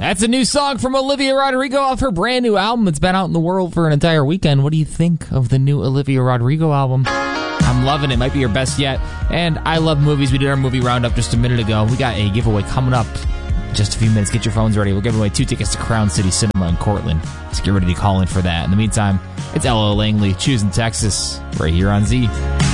That's a new song from Olivia Rodrigo off her brand new album. It's been out in the world for an entire weekend. What do you think of the new Olivia Rodrigo album? I'm loving it. Might be your best yet. And I love movies. We did our movie roundup just a minute ago. We got a giveaway coming up just a few minutes. Get your phones ready. We'll give away 2 tickets to Crown City Cinema in Cortland. So get ready to call in for that. In the meantime, it's LL Langley, Choosing Texas, right here on Z.